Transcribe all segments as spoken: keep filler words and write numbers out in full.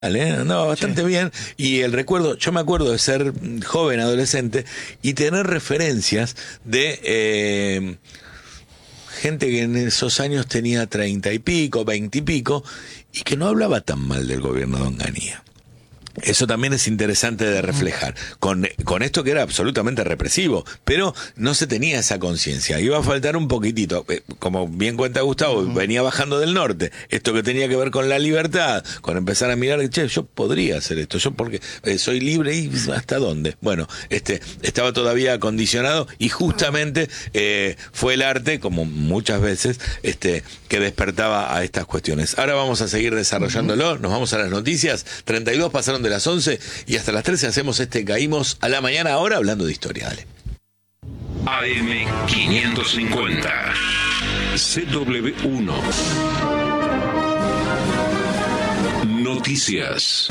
¿eh? No, bastante sí. bien. Y el recuerdo, yo me acuerdo de ser joven, adolescente, y tener referencias de eh, gente que en esos años tenía treinta y pico, veinte y pico, y que no hablaba tan mal del gobierno de Onganía. Eso también es interesante de reflejar, con, con esto que era absolutamente represivo, pero no se tenía esa conciencia, iba a faltar un poquitito, como bien cuenta Gustavo, uh-huh. venía bajando del norte, esto que tenía que ver con la libertad, con empezar a mirar, che, yo podría hacer esto, yo porque eh, soy libre y ¿hasta dónde? Bueno, este estaba todavía acondicionado y justamente eh, fue el arte, como muchas veces, este que despertaba a estas cuestiones. Ahora vamos a seguir desarrollándolo, nos vamos a las noticias, treinta y dos pasaron de las once y hasta las trece hacemos este Caímos a la Mañana, ahora hablando de historia. Dale. A M quinientos cincuenta C W uno Noticias.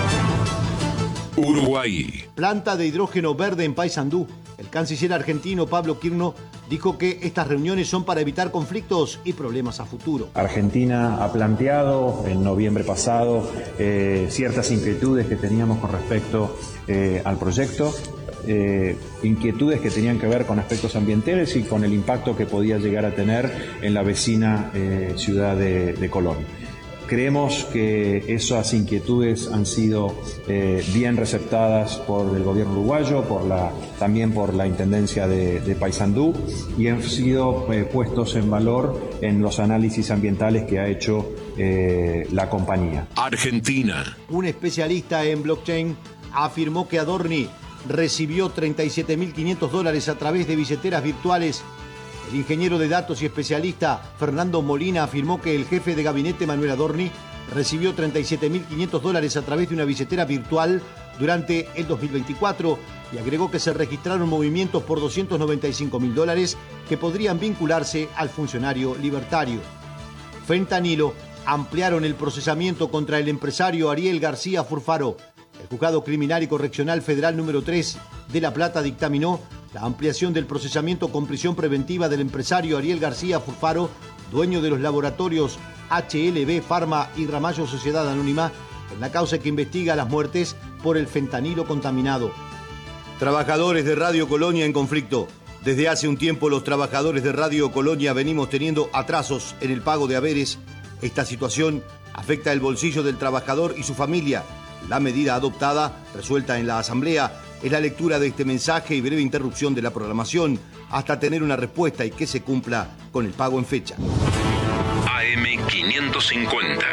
Uruguay. Planta de hidrógeno verde en Paysandú. El canciller argentino Pablo Quirno dijo que estas reuniones son para evitar conflictos y problemas a futuro. Argentina ha planteado en noviembre pasado eh, ciertas inquietudes que teníamos con respecto eh, al proyecto, eh, inquietudes que tenían que ver con aspectos ambientales y con el impacto que podía llegar a tener en la vecina eh, ciudad de, de Colón. Creemos que esas inquietudes han sido eh, bien receptadas por el gobierno uruguayo, por la, también por la Intendencia de, de Paysandú, y han sido eh, puestos en valor en los análisis ambientales que ha hecho eh, la compañía. Argentina. Un especialista en blockchain afirmó que Adorni recibió treinta y siete mil quinientos dólares a través de billeteras virtuales. El ingeniero de datos y especialista Fernando Molina afirmó que el jefe de gabinete Manuel Adorni recibió treinta y siete mil quinientos dólares a través de una billetera virtual durante el dos mil veinticuatro y agregó que se registraron movimientos por doscientos noventa y cinco mil dólares que podrían vincularse al funcionario libertario. Fentanilo ampliaron el procesamiento contra el empresario Ariel García Furfaro. El Juzgado Criminal y Correccional Federal número tres de La Plata dictaminó la ampliación del procesamiento con prisión preventiva del empresario Ariel García Furfaro, dueño de los laboratorios H L B Pharma y Ramallo Sociedad Anónima, en la causa que investiga las muertes por el fentanilo contaminado. Trabajadores de Radio Colonia en conflicto. Desde hace un tiempo los trabajadores de Radio Colonia venimos teniendo atrasos en el pago de haberes. Esta situación afecta el bolsillo del trabajador y su familia. La medida adoptada, resuelta en la Asamblea, es la lectura de este mensaje y breve interrupción de la programación hasta tener una respuesta y que se cumpla con el pago en fecha. A M quinientos cincuenta.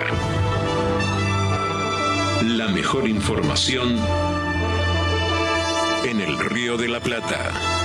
La mejor información en el Río de la Plata.